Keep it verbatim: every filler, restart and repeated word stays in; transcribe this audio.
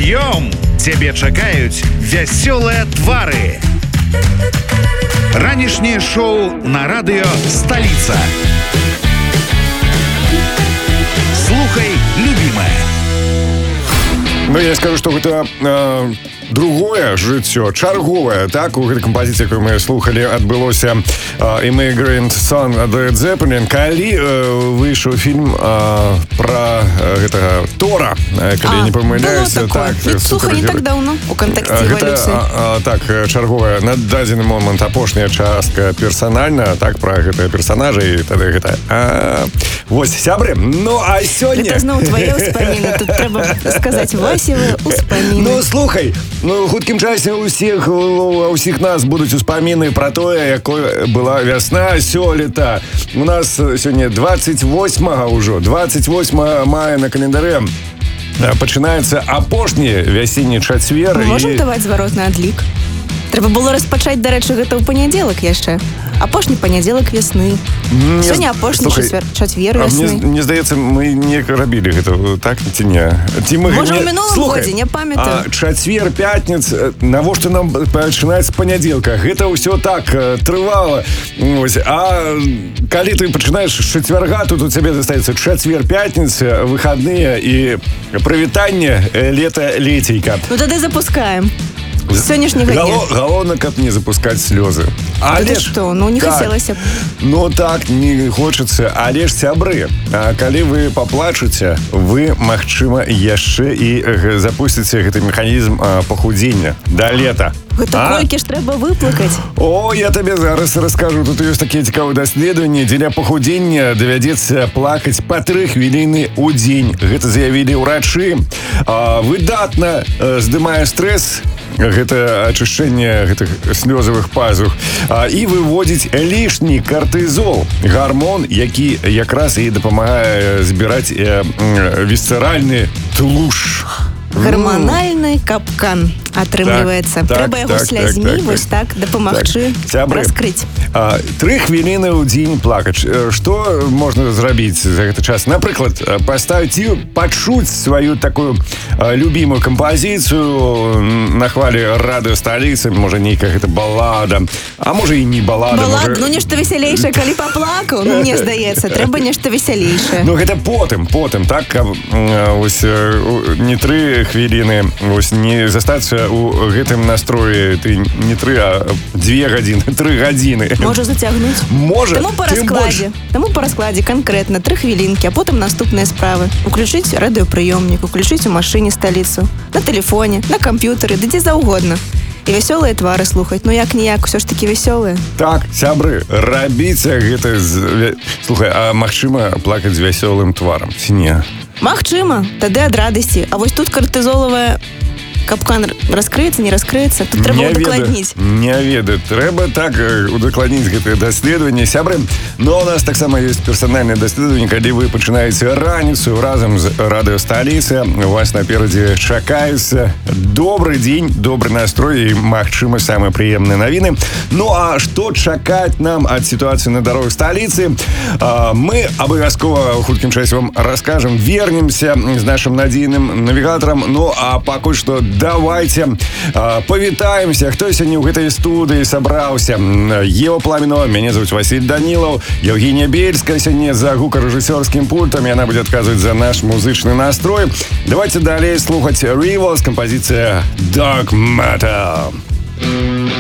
Пад'ём! Цябе чакаюць вясёлыя твары. Ранішняе шоу на радыё «Сталіца». Слухай, любимая. Ну, я скажу, что это э, другое жыццё, чарговае, так, у гэтай кампазіцыі, якую мы слухалі, адбылося э, «Immigrant Song» ад Led Zeppelin, калі э, выйшаў фільм э, пра э, гэтага Тора, э, калі я не памыляюся. Так, слухай, не так даўно у кантексце эвалюцыі. Гэта, так, чарговая, на дадзены момант апошняя частка персанальна, так, пра гэтыя персанажы і тады гэта. А, вось, сябры, ну, а сёння... Гэта зноў твае ўспаміны, тут трэба сказаць Васевы ўспаміны. Ну, слухай, ну, хуткім часе у ўсіх, у ўсіх нас будуць успаміны пра тое, якой была вясна сёлета. У нас сёння двадцать восьмага ўжо, двадцать восьмага мая на календары пачынаецца апошні вясенні чацвер. Мы можам даваць зваротны адлік? Трэба было распачаць, дарэчы, гэта ў панядзелак яшчэ. Апошні панядзелак вясны. Не, Сёння апошні чацвер, чацвер Мне, вясны. мне здаецца, мы не рабілі гэта, так ці не? Ці мы Можа, не... ў мінулым Слухай, годзе, не памятаю. А чацвер, пятніца, навошта нам пачынаць з панядзелка? Гэта ўсё так трывала. Ось. А калі ты пачынаеш з чацвярга, тут у цябе застаецца чацвер, пятніца, выхадныя і прывітанне лета-лецейка. Ну тады запускаем. Сённяшняга дня. Галоўна, каб не запускаць слёзы. Але што? Ну, не так, хацелася б. Ну, так, не хочацца. Але ж, сябры, а калі вы паплачуце, вы, магчыма, яшчэ і запусціце гэты механізм пахудзення да лета. Гэта а? Колькі ж трэба выплакаць? О, я табе зараз раскажу. Тут ёсць такія цікавыя даследаванні. Дзеля пахудзення давядзецца плакаць па тры хвіліны ў дзень. Гэта заявілі ўрачы. Выдатна здымае стрэс, гэта ачышчэнне гэтых слёзавых пазух, і выводзіць лішні картызол, гармон, які якраз і дапамагае збіраць вісцэральны тлуш. Гарманальны капкан атрымліваецца. Так, Трэба яго так, слязьмі так, так, вось так дапамагчы так. раскрыць. Тры хвіліны ў дзень плакаць. Што можна зрабіць за гэты час? Напрыклад, паставіць і пачуць сваю такую любімую кампазіцыю на хвалі радыё «Сталіца», можа, нейкая гэта балада, а можа і не балада. Балада, можа... ну нешта весялейшае, калі паплакаў, ну мне здаецца, трэба нешта весялейшае. Ну гэта потым, потым, так, каб ось не тры хвіліны, ось не застацца у гэтым настроі, ты не тры, а дзве гадзіны, тры гадзіны. Можа зацягнуць. Можа, Таму па раскладзе, таму па раскладзе канкрэтна тры хвілінкі, а потым наступныя справы. Уключыць радыёпрыёмнік, уключыць у машыне «Сталіцу», на тэлефоне, на камп'ютары, ды дзе заўгодна. І вясёлыя твары слухаць. Ну як-ніяк, усё ж такі вясёлыя. Так, сябры, рабіце гэта з... Слухай, а магчыма плакаць з вясёлым тварам, ці не? Магчыма, тады ад радасці. А вось тут картызолавая капкан раскрыецца, не раскрыецца, тут трэба удакладніць. Не ведаю, трэба так удакладніць гэтае даследаванне. Сябры, но у нас таксама ёсць персанальнае даследаванне, калі вы пачынаеце раніцу разам з радыё «Сталіца», у вас наперадзе чакаюцца добры дзень, добры настрой і, магчыма, самыя прыемныя навіны. Ну, а што чакаць нам ад сітуацыі на дарогах сталіцы? Мы абавязкова ў хуткім часе вам раскажам, вернемся з нашым надзейным навігатарам. Ну, а пакуль што давайте э, павітаемся. Хто сёння ў гэтай студыі сабраўся? Ева Пламенова, мяне зовут Василь Данилов, Евгения Бельская сёння за гукарэжысёрскім пультам, яна будзе адказваць за наш музычны настрой. Давайте далей слухаць Rivals, кампазіцыя Dark Matter.